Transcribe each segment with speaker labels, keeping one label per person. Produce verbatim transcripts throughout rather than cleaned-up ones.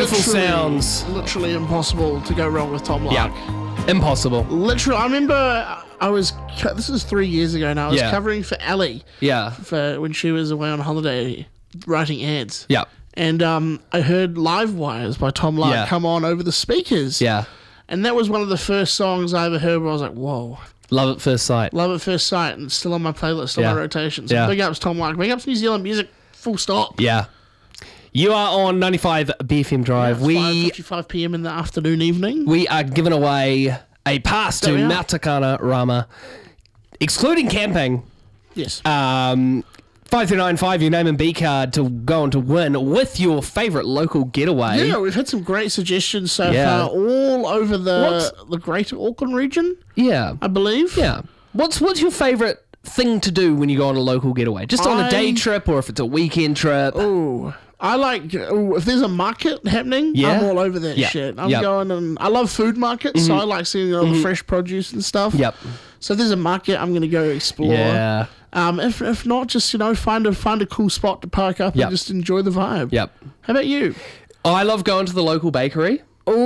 Speaker 1: Beautiful
Speaker 2: literally,
Speaker 1: sounds.
Speaker 2: Literally impossible to go wrong with Tom Lark.
Speaker 1: Yeah. Impossible.
Speaker 2: Literally, I remember I was, this was three years ago now, I was
Speaker 1: Yeah.
Speaker 2: covering for Ali
Speaker 1: Yeah.
Speaker 2: for when she was away on holiday writing ads.
Speaker 1: Yeah.
Speaker 2: And um, I heard Live Wires by Tom Lark
Speaker 1: Yeah.
Speaker 2: come on over the speakers.
Speaker 1: Yeah.
Speaker 2: And that was one of the first songs I ever heard where I was like, whoa,
Speaker 1: Love at first sight.
Speaker 2: love at first sight, and it's still on my playlist, on
Speaker 1: Yeah.
Speaker 2: my rotation. So
Speaker 1: Yeah.
Speaker 2: big ups Tom Lark, big ups New Zealand music, full stop.
Speaker 1: Yeah. You are on ninety-five B F M Drive.
Speaker 2: It's
Speaker 1: we
Speaker 2: five fifty-five p.m. in the afternoon, evening.
Speaker 1: we are giving away a pass to
Speaker 2: There we are.
Speaker 1: Matakana Rama, excluding camping.
Speaker 2: Yes.
Speaker 1: Um, five three nine five, your name and B card to go on to win with your favourite local getaway.
Speaker 2: Yeah, we've had some great suggestions so
Speaker 1: Yeah.
Speaker 2: far all over the
Speaker 1: What's-
Speaker 2: the Greater Auckland region,
Speaker 1: Yeah.
Speaker 2: I believe.
Speaker 1: Yeah. What's what's your favourite thing to do when you go on a local getaway? Just on a
Speaker 2: I-
Speaker 1: day trip or if it's a weekend trip?
Speaker 2: Ooh, I like, ooh, if there's a market happening,
Speaker 1: Yeah.
Speaker 2: I'm all over that
Speaker 1: Yeah.
Speaker 2: shit. I'm
Speaker 1: Yep.
Speaker 2: going and I love food markets, so I like seeing all the fresh produce and stuff.
Speaker 1: Yep.
Speaker 2: So if there's a market, I'm going to go explore.
Speaker 1: Yeah.
Speaker 2: Um, if if not, just, you know, find a find a cool spot to park up
Speaker 1: Yep.
Speaker 2: and just enjoy the vibe.
Speaker 1: Yep.
Speaker 2: How about you?
Speaker 1: I love going to the local bakery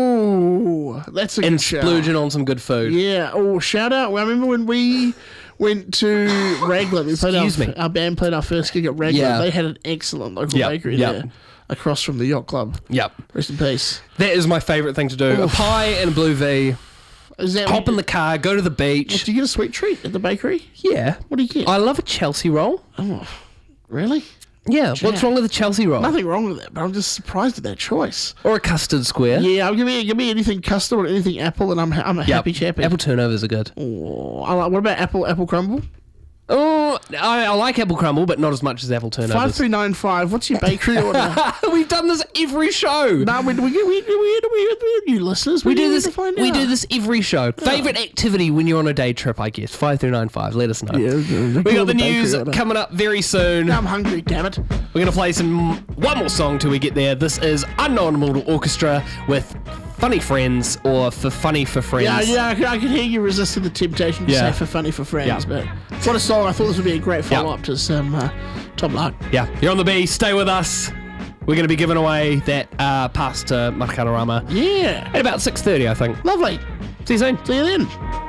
Speaker 2: Oh, that's a
Speaker 1: and
Speaker 2: good shout.
Speaker 1: splurging on some good food.
Speaker 2: Yeah. Oh, shout out. Well, I remember when we went to Raglan. We played
Speaker 1: Excuse
Speaker 2: our,
Speaker 1: me.
Speaker 2: our band played our first gig at Raglan.
Speaker 1: Yeah.
Speaker 2: They had an excellent local
Speaker 1: Yep,
Speaker 2: bakery
Speaker 1: yep.
Speaker 2: there, across from the yacht club.
Speaker 1: Yep.
Speaker 2: Rest in peace.
Speaker 1: That is my favourite thing to do. A
Speaker 2: Oof.
Speaker 1: pie and a blue V.
Speaker 2: Is that
Speaker 1: Hop in the car, go to the
Speaker 2: Do
Speaker 1: beach.
Speaker 2: you get a sweet treat at the bakery?
Speaker 1: Yeah.
Speaker 2: What do you get?
Speaker 1: I love a Chelsea roll.
Speaker 2: oh, really?
Speaker 1: Yeah. What's
Speaker 2: Jack.
Speaker 1: wrong with a Chelsea roll?
Speaker 2: Nothing wrong with that, but I'm just surprised at that choice.
Speaker 1: Or a custard square.
Speaker 2: Yeah, I'll give me give me anything custard or anything apple, and I'm ha- I'm a
Speaker 1: Yep.
Speaker 2: happy chappy.
Speaker 1: Apple turnovers are good.
Speaker 2: Oh, I like, what about apple apple crumble?
Speaker 1: Oh, I, I like apple crumble, but not as much as apple
Speaker 2: Five
Speaker 1: turnovers.
Speaker 2: three nine five. What's your bakery order?
Speaker 1: We've done this every show.
Speaker 2: No, we we we we, we, we, we, we new listeners.
Speaker 1: We do
Speaker 2: need
Speaker 1: this.
Speaker 2: to find
Speaker 1: We
Speaker 2: out.
Speaker 1: do this every show. Favorite activity when you're on a day trip, I guess. Five three nine five. Let us know.
Speaker 2: Yeah,
Speaker 1: We got the news coming up very soon.
Speaker 2: I'm hungry, damn it.
Speaker 1: We're gonna play some one more song till we get there. This is Unknown Mortal Orchestra with Funny Friends, or For Funny for Friends.
Speaker 2: Yeah, yeah, I could, I could hear you resisting the temptation to
Speaker 1: Yeah.
Speaker 2: say For Funny for Friends,
Speaker 1: Yeah.
Speaker 2: but what a song. I thought this would be a great
Speaker 1: Yeah.
Speaker 2: follow-up to some uh, Tom Lark.
Speaker 1: Yeah, you're on the B. Stay with us. We're gonna be giving away that uh, pass to Matakanarama
Speaker 2: Yeah.
Speaker 1: at about six thirty, I think.
Speaker 2: Lovely.
Speaker 1: See you soon.
Speaker 2: See you then.